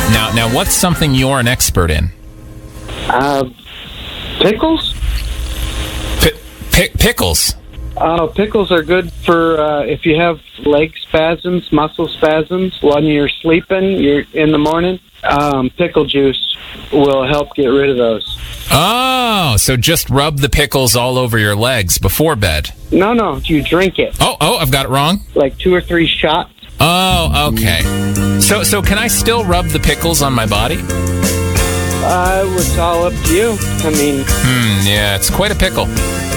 Now, what's something you're an expert in? Pickles? Pickles? Pickles are good for if you have leg spasms, muscle spasms when you're sleeping. You're in the morning. Pickle juice will help get rid of those. Oh, so just rub the pickles all over your legs before bed. No, you drink it. Oh, I've got it wrong? Like 2 or 3 shots. Oh, okay. So can I still rub the pickles on my body? It's all up to you. I mean... Yeah, it's quite a pickle.